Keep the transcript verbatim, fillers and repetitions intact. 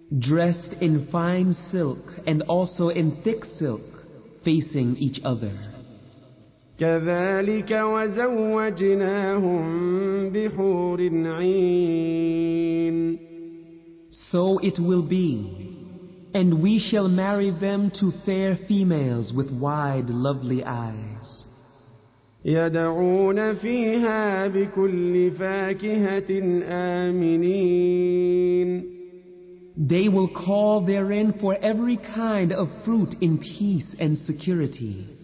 dressed in fine silk and also in thick silk, facing each other. كذلك وزوجناهم بحور عين. So it will be, and we shall marry them to fair females with wide, lovely eyes. يدعون فيها بكل فاكهة آمنين. They will call therein for every kind of fruit in peace and security.